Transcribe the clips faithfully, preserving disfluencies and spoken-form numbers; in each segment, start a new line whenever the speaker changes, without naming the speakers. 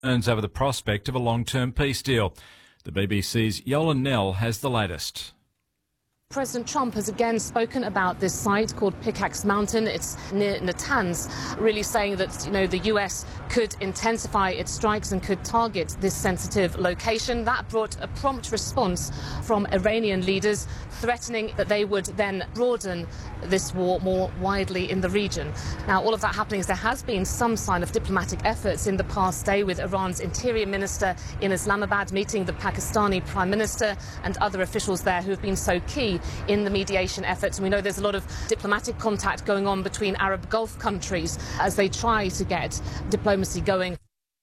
concerns over the prospect of a long-term peace deal. The B B C's Yolan Nell has the latest.
President Trump has again spoken about this site called Pickaxe Mountain. It's near Natanz, really saying that, you know, the U S could intensify its strikes and could target this sensitive location. That brought a prompt response from Iranian leaders, threatening that they would then broaden this war more widely in the region. Now, all of that happening as there has been some sign of diplomatic efforts in the past day, with Iran's interior minister in Islamabad meeting the Pakistani Prime Minister and other officials there who have been so key in the mediation efforts. And we know there's a lot of diplomatic contact going on between Arab Gulf countries as they try to get diplomacy going.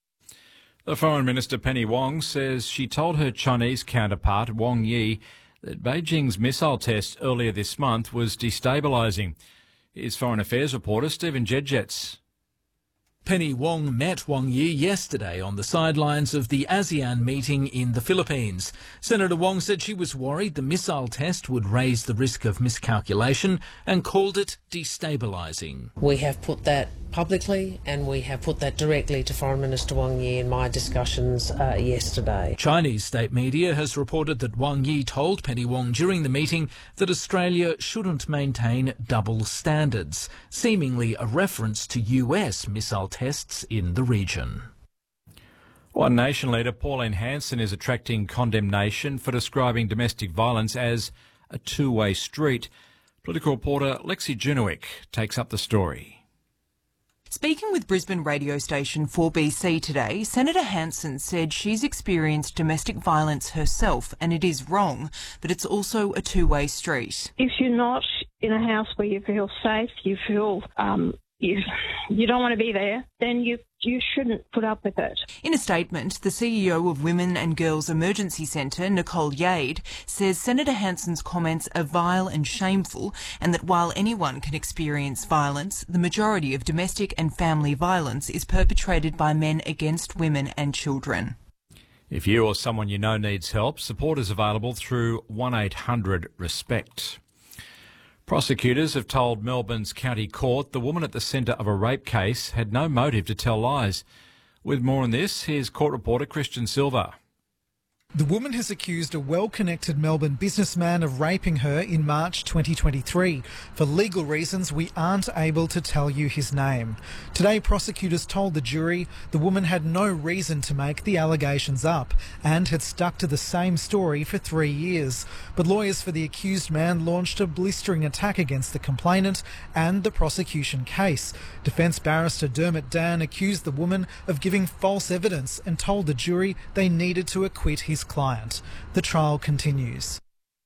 The Foreign Minister Penny Wong says she told her Chinese counterpart Wang Yi that Beijing's missile test earlier this month was destabilising. Here's Foreign Affairs reporter Stephen Jedjets.
Penny Wong met Wang Yi yesterday on the sidelines of the ASEAN meeting in the Philippines. Senator Wong said she was worried the missile test would raise the risk of miscalculation and called it destabilising.
We have put that publicly, and we have put that directly to Foreign Minister Wang Yi in my discussions uh, yesterday.
Chinese state media has reported that Wang Yi told Penny Wong during the meeting that Australia shouldn't maintain double standards, seemingly a reference to U S missile tests in the region.
One Nation leader, Pauline Hanson, is attracting condemnation for describing domestic violence as a two-way street. Political reporter Lexi Junowick takes up the story.
Speaking with Brisbane radio station four B C today, Senator Hanson said she's experienced domestic violence herself and it is wrong, but it's also a two-way street.
If you're not in a house where you feel safe, you feel um, you, you don't want to be there, then you you shouldn't put up with it.
In a statement, the C E O of Women and Girls Emergency Centre, Nicole Yade, says Senator Hanson's comments are vile and shameful, and that while anyone can experience violence, the majority of domestic and family violence is perpetrated by men against women and children.
If you or someone you know needs help, support is available through one eight hundred RESPECT. Prosecutors have told Melbourne's County Court the woman at the centre of a rape case had no motive to tell lies. With more on this, here's court reporter Christian Silva.
The woman has accused a well-connected Melbourne businessman of raping her in March twenty twenty-three. For legal reasons, we aren't able to tell you his name. Today, prosecutors told the jury the woman had no reason to make the allegations up and had stuck to the same story for three years. But lawyers for the accused man launched a blistering attack against the complainant and the prosecution case. Defence barrister Dermot Dan accused the woman of giving false evidence and told the jury they needed to acquit his client. The trial continues.